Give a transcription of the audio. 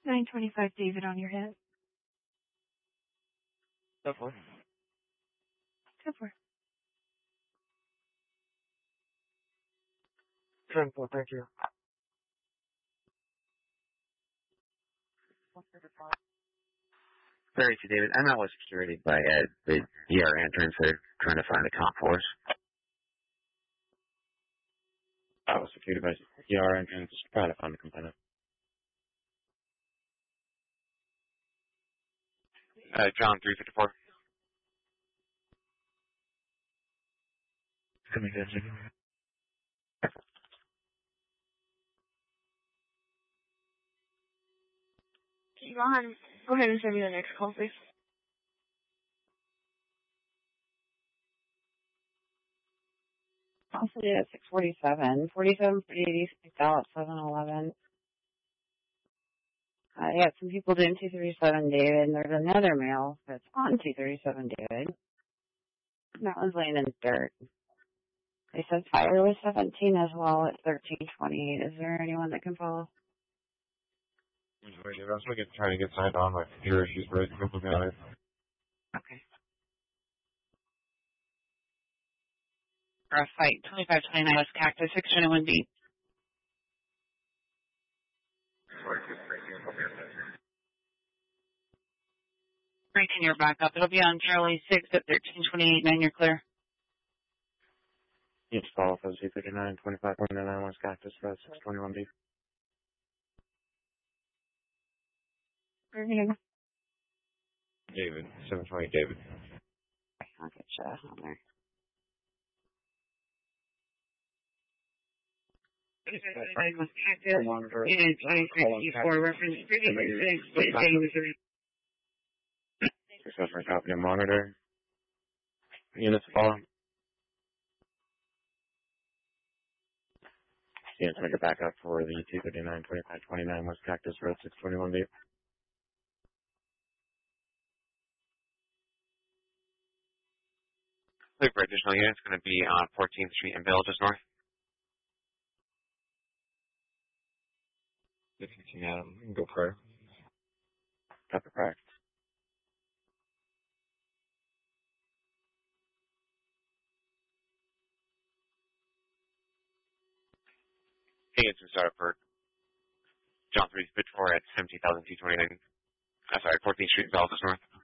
925 David on your head. Go for it. Go for it. 10-4, thank you. 32, David. I'm out with security by the ER entrance. They're trying to find a comp for us. Out with security by ER entrance, trying to find the component. John 354. Coming in. Go ahead and send me the next call, please. Also did at 647. 47 for 80, picked out at 711. Yeah, some people doing 237 David, and there's another male that's on 237 David. And that one's laying in dirt. They said fire was 17 as well at 1328. Is there anyone that can follow? Wait, I was trying to get signed on. My computer issues breaking. Okay. Rough fight, 2529 West Cactus, 621B. Breaking your back up. It'll be on Charlie 6 at 1328, 9, you're clear. Yes, follow for Z39, 2529 West Cactus, 621B. David, 720 David. I'll get you on there. Monitor. And 2064 reference previous 6, Successful copy of monitor. Units follow. Units make it back up for the 239, 2529 West Cactus Road, 621B. Clear for additional units, going to be on 14th Street and Vale, just north. Yeah, you can go prior. Copy prior. Units will start up for John 354 at 17,229. 14th Street and Vale, just north.